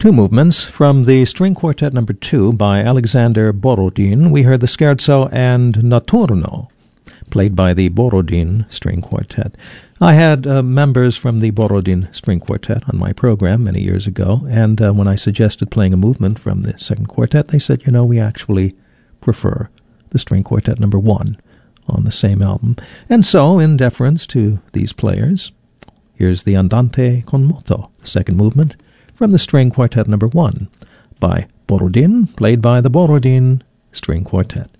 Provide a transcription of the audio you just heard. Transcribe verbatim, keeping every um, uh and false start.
two movements from the String Quartet number two by Alexander Borodin. We heard the Scherzo and Notturno, played by the Borodin String Quartet. I had uh, members from the Borodin String Quartet on my program many years ago, and uh, when I suggested playing a movement from the second quartet, they said, you know, we actually prefer the String Quartet number one on the same album. And so, in deference to these players, here's the Andante con moto, the second movement, from the String Quartet number one by Borodin, played by the Borodin String Quartet.